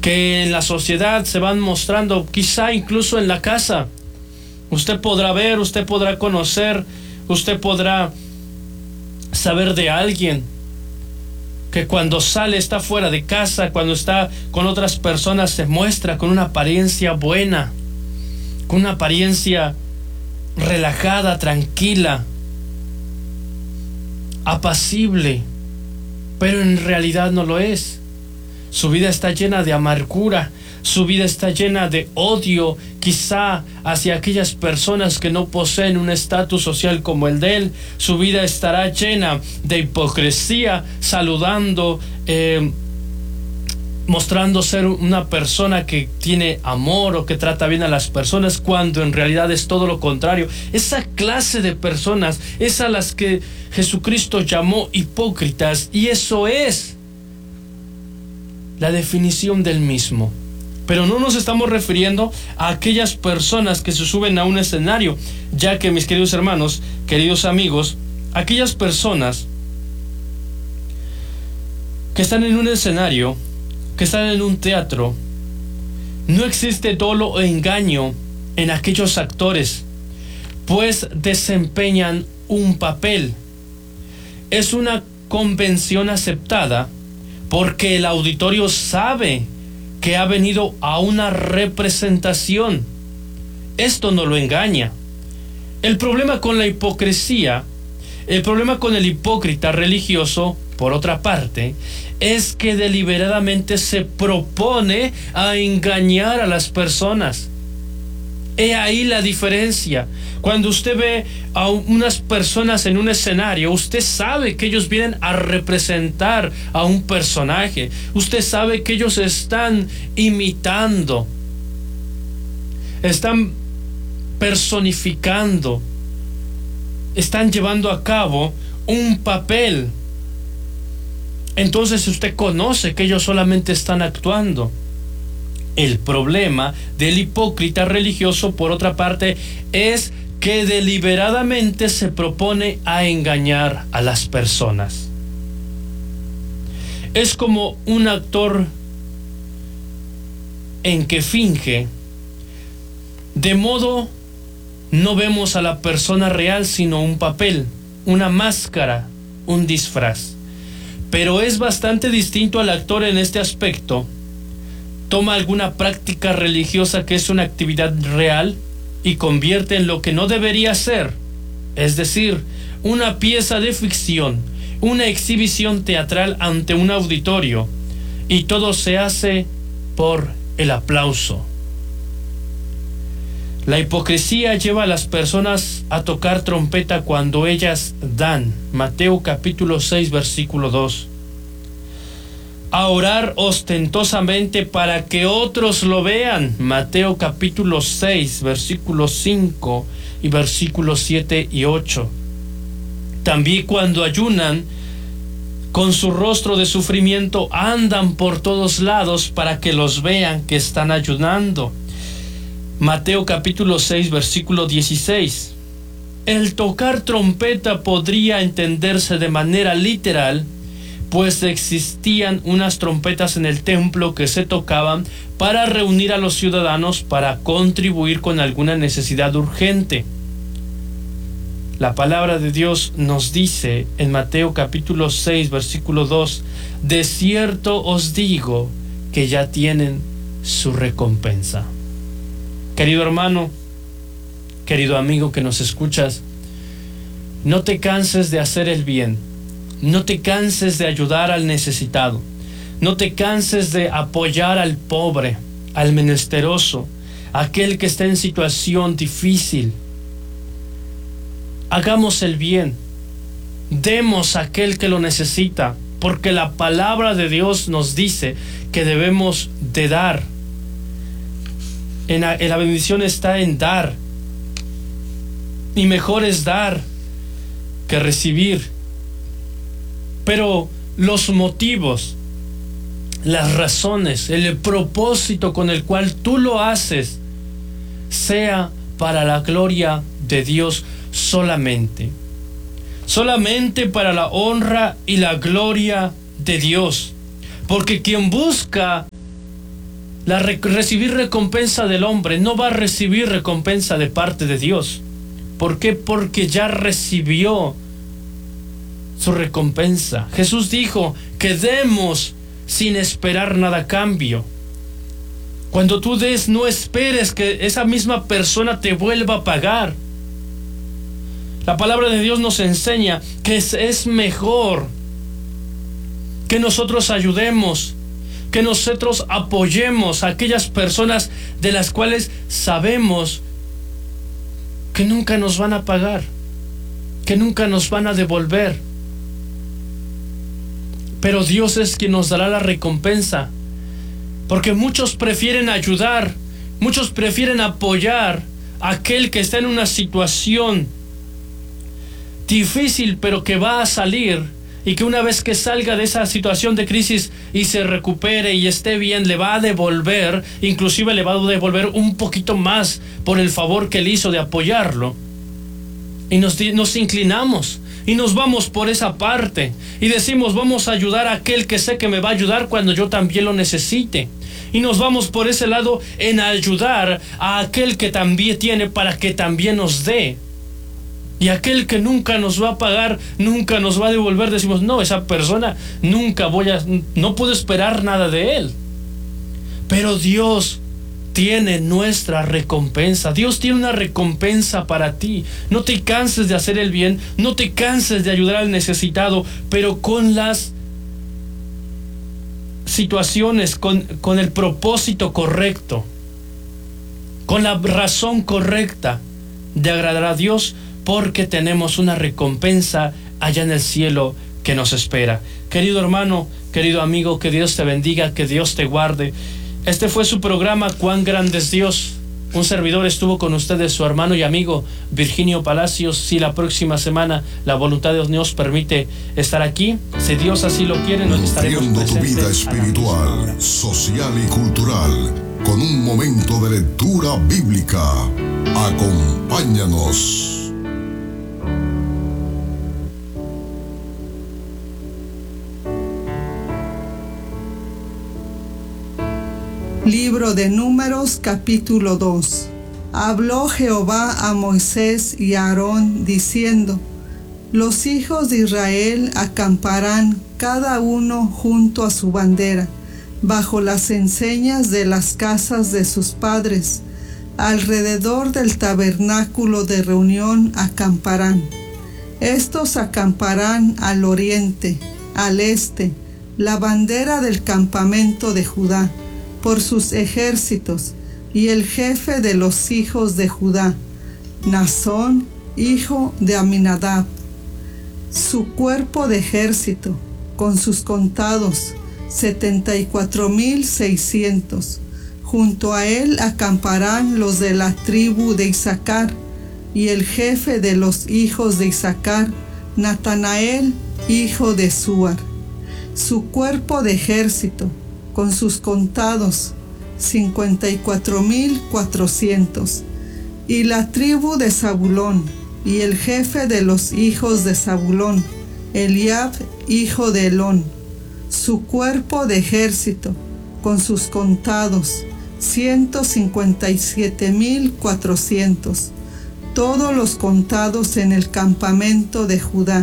que en la sociedad se van mostrando, quizá incluso en la casa. Usted podrá ver, usted podrá conocer, usted podrá saber de alguien que cuando sale, está fuera de casa, cuando está con otras personas, se muestra con una apariencia buena, con una apariencia relajada, tranquila, apacible, pero en realidad no lo es. Su vida está llena de amargura, su vida está llena de odio, quizá hacia aquellas personas que no poseen un estatus social como el de él. Su vida estará llena de hipocresía, saludando, mostrando ser una persona que tiene amor o que trata bien a las personas, cuando en realidad es todo lo contrario. Esa clase de personas es a las que Jesucristo llamó hipócritas, y eso es la definición del mismo. Pero no nos estamos refiriendo a aquellas personas que se suben a un escenario, ya que, mis queridos hermanos, queridos amigos, aquellas personas que están en un escenario, que están en un teatro, no existe dolo o engaño en aquellos actores, pues desempeñan un papel. Es una convención aceptada porque el auditorio sabe que ha venido a una representación. Esto no lo engaña. El problema con la hipocresía, el problema con el hipócrita religioso, por otra parte, es que deliberadamente se propone a engañar a las personas. He ahí la diferencia. Cuando usted ve a unas personas en un escenario, usted sabe que ellos vienen a representar a un personaje. Usted sabe que ellos están imitando, están personificando, están llevando a cabo un papel. Entonces usted conoce que ellos solamente están actuando. El problema del hipócrita religioso, por otra parte, es que deliberadamente se propone a engañar a las personas. Es como un actor en que finge, de modo no vemos a la persona real, sino un papel, una máscara, un disfraz. Pero es bastante distinto al actor en este aspecto. Toma alguna práctica religiosa que es una actividad real y convierte en lo que no debería ser, es decir, una pieza de ficción, una exhibición teatral ante un auditorio, y todo se hace por el aplauso. La hipocresía lleva a las personas a tocar trompeta cuando ellas dan, Mateo capítulo 6 versículo 2. A orar ostentosamente para que otros lo vean, Mateo capítulo 6 versículos 5 y versículos 7 y 8. También cuando ayunan, con su rostro de sufrimiento andan por todos lados para que los vean que están ayunando, Mateo capítulo 6 versículo 16. El tocar trompeta podría entenderse de manera literal, pues existían unas trompetas en el templo que se tocaban para reunir a los ciudadanos para contribuir con alguna necesidad urgente. La palabra de Dios nos dice en Mateo capítulo 6 versículo 2: de cierto os digo que ya tienen su recompensa. Querido hermano, querido amigo que nos escuchas, no te canses de hacer el bien. No te canses de ayudar al necesitado. No te canses de apoyar al pobre, al menesteroso, aquel que está en situación difícil. Hagamos el bien. Demos a aquel que lo necesita, porque la palabra de Dios nos dice que debemos de dar. La bendición está en dar. Y mejor es dar que recibir. Pero los motivos, las razones, el propósito con el cual tú lo haces, sea para la gloria de Dios solamente. Solamente para la honra y la gloria de Dios. Porque quien busca recibir recompensa del hombre, no va a recibir recompensa de parte de Dios. ¿Por qué? Porque ya recibió su recompensa. Jesús dijo que demos sin esperar nada a cambio. Cuando tú des, no esperes que esa misma persona te vuelva a pagar. La palabra de Dios nos enseña que es mejor que nosotros ayudemos, que nosotros apoyemos a aquellas personas de las cuales sabemos que nunca nos van a pagar, que nunca nos van a devolver. Pero Dios es quien nos dará la recompensa, porque muchos prefieren ayudar, muchos prefieren apoyar a aquel que está en una situación difícil, pero que va a salir, y que una vez que salga de esa situación de crisis y se recupere y esté bien, le va a devolver, inclusive le va a devolver un poquito más por el favor que él hizo de apoyarlo. Y nos inclinamos y nos vamos por esa parte y decimos: vamos a ayudar a aquel que sé que me va a ayudar cuando yo también lo necesite. Y nos vamos por ese lado en ayudar a aquel que también tiene, para que también nos dé. Y aquel que nunca nos va a pagar, nunca nos va a devolver, decimos: no, esa persona no puedo esperar nada de él. Pero Dios tiene nuestra recompensa. Dios tiene una recompensa para ti. No te canses de hacer el bien, no te canses de ayudar al necesitado, pero con las situaciones, con el propósito correcto, con la razón correcta de agradar a Dios, porque tenemos una recompensa allá en el cielo que nos espera. Querido hermano, querido amigo, que Dios te bendiga, que Dios te guarde. Este fue su programa Cuán Grande es Dios. Un servidor estuvo con ustedes, su hermano y amigo Virginio Palacios. Si la próxima semana la voluntad de Dios nos permite estar aquí, si Dios así lo quiere, nos estaremos presentes. Tu vida espiritual, social y cultural con un momento de lectura bíblica. Acompáñanos. Libro de Números, capítulo 2. Habló Jehová a Moisés y a Aarón, diciendo: Los hijos de Israel acamparán cada uno junto a su bandera, bajo las enseñas de las casas de sus padres, alrededor del tabernáculo de reunión acamparán. Estos acamparán al oriente, al este, la bandera del campamento de Judá, por sus ejércitos, y el jefe de los hijos de Judá, Nazón, hijo de Aminadab. Su cuerpo de ejército, con sus contados, 74,600. Junto a él acamparán los de la tribu de Isaacar, y el jefe de los hijos de Isaacar, Natanael, hijo de Suar. Su cuerpo de ejército, con sus contados, 54,400. Y la tribu de Zabulón, y el jefe de los hijos de Zabulón, Eliab, hijo de Elón. Su cuerpo de ejército, con sus contados, 157,400. Todos los contados en el campamento de Judá,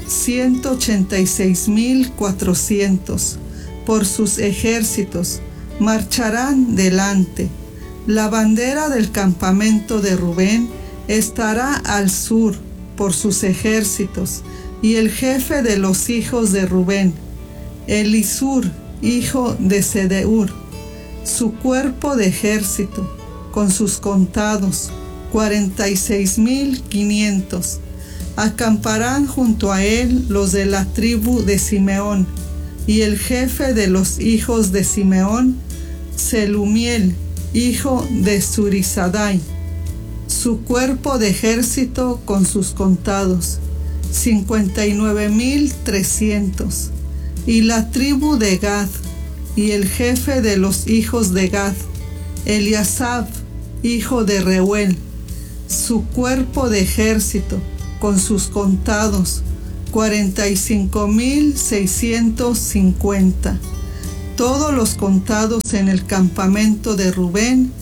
186,400. Por sus ejércitos marcharán delante. La bandera del campamento de Rubén estará al sur por sus ejércitos, y el jefe de los hijos de Rubén, Elisur, hijo de Sedeur. Su cuerpo de ejército, con sus contados, 46,500. Acamparán junto a él los de la tribu de Simeón, y el jefe de los hijos de Simeón, Selumiel, hijo de Zurisadai. Su cuerpo de ejército con sus contados, 59,300. Y la tribu de Gad, y el jefe de los hijos de Gad, Eliasab, hijo de Reuel. Su cuerpo de ejército con sus contados, 45,650. Todos los contados en el campamento de Rubén,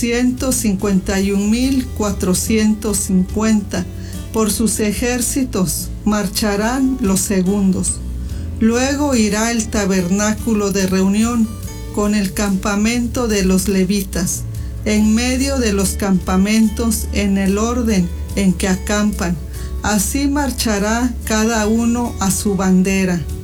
151,450. Por sus ejércitos marcharán los segundos. Luego irá el tabernáculo de reunión con el campamento de los levitas, en medio de los campamentos en el orden en que acampan. Así marchará cada uno a su bandera.